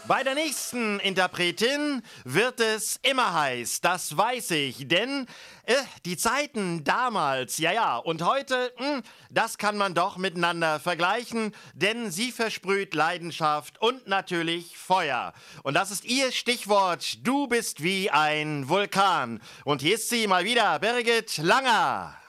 Bei der nächsten Interpretin wird es immer heiß, das weiß ich, denn die Zeiten damals, ja, und heute, das kann man doch miteinander vergleichen, denn sie versprüht Leidenschaft und natürlich Feuer. Und das ist ihr Stichwort, du bist wie ein Vulkan. Und hier ist sie mal wieder, Birgit Langer.